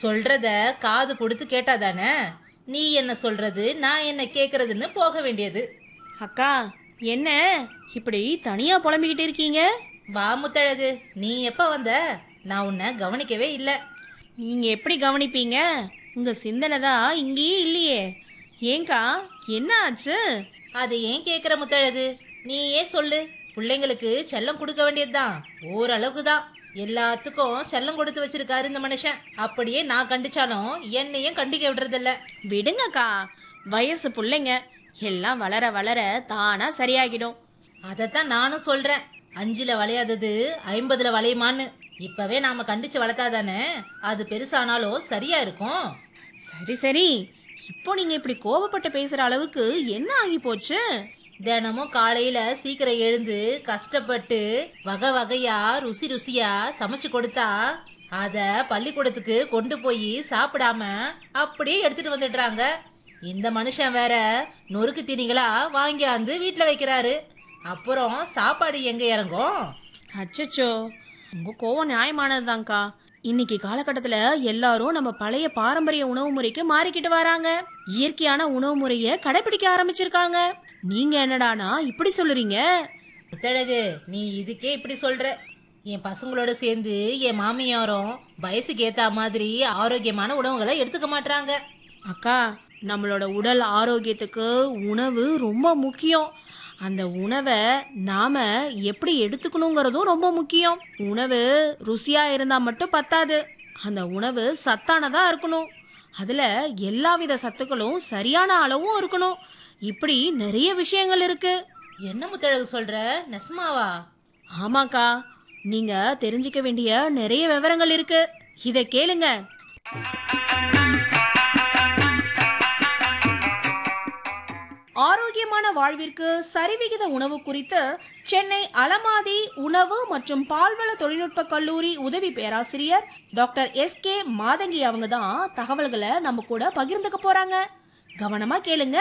சொல்றத காது கொடுத்து கேட்டாதானே நீ என்ன சொல்றது நான் என்ன கேக்குறதுன்னு போக வேண்டியது. அக்கா, என்ன இப்படி தனியா புலம்பிக்கிட்டு இருக்கீங்க? வா முத்தழகு, நீ எப்ப வந்த? நான் உன்னை கவனிக்கவே இல்லை. நீங்க எப்படி கவனிப்பீங்க? உங்க சிந்தனை தான் இங்கேயே இல்லையே. ஏங்கா, என்ன ஆச்சு? அதை ஏன் கேக்குற முத்தழகு? நீ ஏன் சொல்லு. பிள்ளைங்களுக்கு செல்லம் கொடுக்க வேண்டியதுதான், ஓரளவுக்கு தான். எல்லாத்துக்கும் செல்லம் கொடுத்து வச்சிருக்காரு இந்த மனுஷன். அப்படியே நான் கண்டிச்சாலும் என்னையும் கண்டிக்க விடுறதில்ல. விடுங்கக்கா, வயசு பிள்ளைங்க எல்லாம் வளர வளர தானா சரியாகிடும். அதைத்தான் நானும் சொல்றேன். 5ல வளையாதது 50ல வளையுமான்னு. இப்பவே நாம கண்டிச்சு வளர்த்தாதானே அது பெருசானாலும் சரியா இருக்கும். சரி சரி, இப்போ நீங்க இப்படி கோபப்பட்டு பேசுற அளவுக்கு என்ன ஆகி போச்சு? தினமும் காலையில சீக்கிரம் எழுந்து கஷ்டப்பட்டு வகை வகையா ருசி ருசியா சமைச்சு கொடுத்தா அத பள்ளிக்கூடத்துக்கு கொண்டு போய் சாப்பிடாம அப்படியே எடுத்துட்டு வந்துடுறாங்க. இந்த மனுஷன் வேற நொறுக்கு தீனிகளா வாங்கியாந்து வீட்டுல வைக்கிறாரு. அப்புறம் சாப்பாடு எங்க இறங்கும்? அச்சச்சோ, உங்க கோவம் நியாயமானதுதான்க்கா. இன்னைக்கு காலகட்டத்துல எல்லாரும் நம்ம பழைய பாரம்பரிய உணவு முறைக்கு மாறிக்கிட்டு வராங்க. இயற்கையான உணவு முறைய கடைபிடிக்க ஆரம்பிச்சிருக்காங்க. நீங்க என்னடானா இப்படி சொல்லுறீங்க? முத்தழகு, நீ இதுக்கே இப்படி சொல்ற. என் பசங்களோட சேர்ந்து என் மாமியாரும் வயசுக்கு ஏத்த மாதிரி ஆரோக்கியமான உணவுகளை எடுத்துக்க மாட்டாங்க. அக்கா, நம்மளோட உடல் ஆரோக்கியத்துக்கு உணவு ரொம்ப முக்கியம். அந்த உணவை நாம எப்படி எடுத்துக்கணுங்கிறதும் ரொம்ப முக்கியம். உணவு ருசியா இருந்தா மட்டும் பத்தாது, அந்த உணவு சத்தானதா இருக்கணும். அதுல எல்லாவித சத்துக்களும் சரியான அளவும் இருக்கணும். இப்படி நிறைய விஷயங்கள் இருக்கு. என்ன முத்தழகு சொல்ற? நெசமாவா? ஆமாக்கா, நீங்க தெரிஞ்சுக்க வேண்டிய நிறைய விவரங்கள் இருக்கு. இத கேளுங்க. ஆரோக்கியமான வாழ்விற்கு சரிவிகித உணவு குறித்து சென்னை அலமாதி உணவு மற்றும் பால்வள தொழில்நுட்ப கல்லூரி உதவி பேராசிரியர் டாக்டர் எஸ்.கே. மாதங்கி அவங்க தான் தகவல்களை நம்ம கூட பகிர்ந்துக்க போறாங்க. கவனமா கேளுங்க.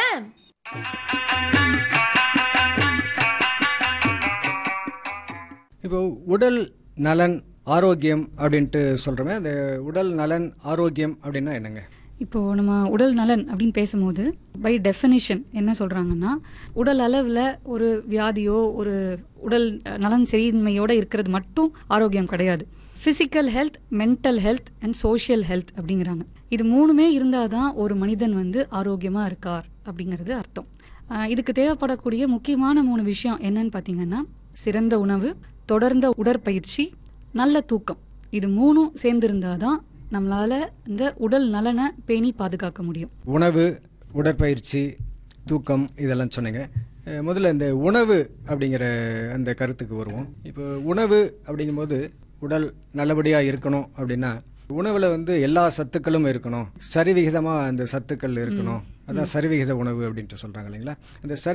இப்போ உடல் நலன் ஆரோக்கியம் அப்படின்ட்டு சொல்கிறோமே, அந்த உடல் நலன் ஆரோக்கியம் அப்படின்னா என்னங்க? இப்போது நம்ம உடல் நலன் அப்படின்னு பேசும்போது பை டெஃபினிஷன் என்ன சொல்கிறாங்கன்னா, உடல் அளவில் ஒரு வியாதியோ ஒரு உடல் நலன் சரியின்மையோடு இருக்கிறது மட்டும் ஆரோக்கியம் கிடையாது. Physical health, mental health and social health அப்படிங்கிறாங்க. இது மூணுமே இருந்தால் தான் ஒரு மனிதன் ஆரோக்கியமாக இருக்கார் அப்படிங்கிறது அர்த்தம். இதுக்கு தேவைப்படக்கூடிய முக்கியமான 3 விஷயம் என்னன்னு பார்த்தீங்கன்னா, சிறந்த உணவு, தொடர்ந்த உடற்பயிற்சி, நல்ல தூக்கம். இது 3ம் சேர்ந்திருந்தால் தான் நம்மளால இந்த உடல் நலனை பேணி பாதுகாக்க முடியும். உணவு, உடற்பயிற்சி, தூக்கம் இதெல்லாம் சொன்னீங்க. முதல்ல இந்த உணவு அப்படிங்கிற அந்த கருத்துக்கு வருவோம். இப்போ உணவு அப்படிங்கும்போது உடல் நல்லபடியாக இருக்கணும் அப்படின்னா உணவில் எல்லா சத்துக்களும் இருக்கணும், சரிவிகிதமாக அந்த சத்துக்கள் இருக்கணும். அதான் சரிவிகித உணவு அப்படின்ட்டு சொல்கிறாங்க இல்லைங்களா? அந்த